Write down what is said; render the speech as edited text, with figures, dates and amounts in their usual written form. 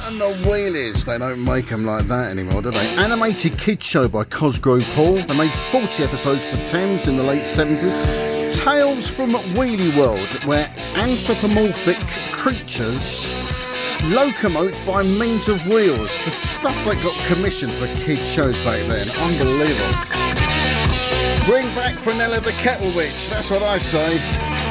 and the Wheelies. They don't make them like that anymore, do they? Animated kids show by Cosgrove Hall. They made 40 episodes for Thames in the late 70s. Tales from Wheelie World, where anthropomorphic creatures locomote by means of wheels. The stuff they got commissioned for kids shows back then. Unbelievable. Bring back Fenella the Kettle Witch, that's what I say.